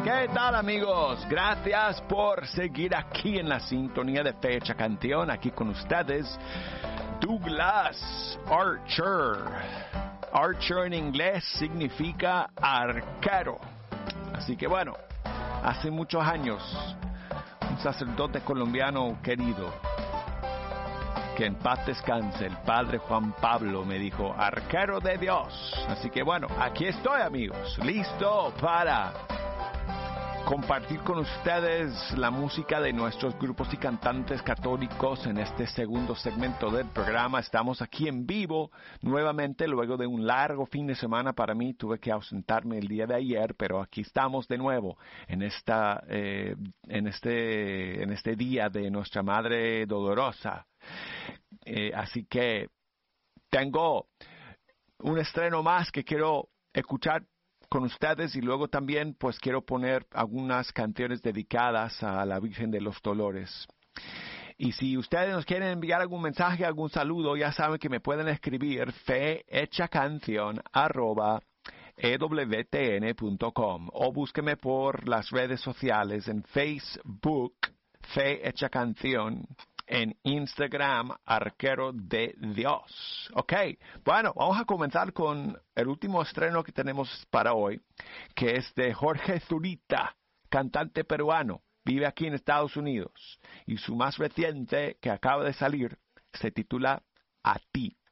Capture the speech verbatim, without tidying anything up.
¿Qué tal, amigos? Gracias por seguir aquí en la sintonía de Fecha Canción. Aquí con ustedes, Douglas Archer. Archer en inglés significa arquero. Así que bueno, hace muchos años, un sacerdote colombiano querido, que en paz descanse, el padre Juan Pablo, me dijo, arquero de Dios. Así que bueno, aquí estoy, amigos, listo para compartir con ustedes la música de nuestros grupos y cantantes católicos en este segundo segmento del programa. Estamos aquí en vivo nuevamente luego de un largo fin de semana para mí. Tuve que ausentarme el día de ayer, pero aquí estamos de nuevo en esta eh, en este en este día de Nuestra Madre Dolorosa. Eh, así que tengo un estreno más que quiero escuchar con ustedes y luego también pues quiero poner algunas canciones dedicadas a la Virgen de los Dolores. Y si ustedes nos quieren enviar algún mensaje, algún saludo, ya saben que me pueden escribir fehechacanción arroba ewtn punto com o búsqueme por las redes sociales en Facebook, Fe Hecha Canción, en Instagram, Arquero de Dios. Ok, bueno, vamos a comenzar con el último estreno que tenemos para hoy, que es de Jorge Zurita, cantante peruano, vive aquí en Estados Unidos, y su más reciente, que acaba de salir, se titula A Ti.